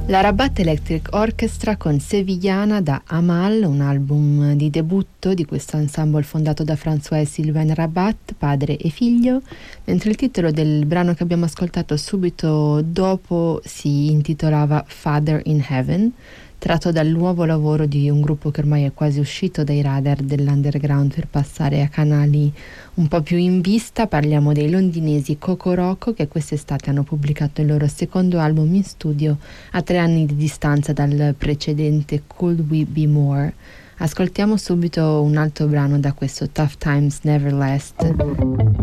La Rabat Electric Orchestra con Sevillana da Amal, un album di debutto di questo ensemble fondato da François e Sylvain Rabat, padre e figlio, mentre il titolo del brano che abbiamo ascoltato subito dopo si intitolava Father in Heaven, tratto dal nuovo lavoro di un gruppo che ormai è quasi uscito dai radar dell'underground per passare a canali un po' più in vista. Parliamo dei londinesi Cocoroco, che quest'estate hanno pubblicato il loro secondo album in studio a 3 anni di distanza dal precedente Could We Be More. Ascoltiamo subito un altro brano da questo Tough Times Never Last.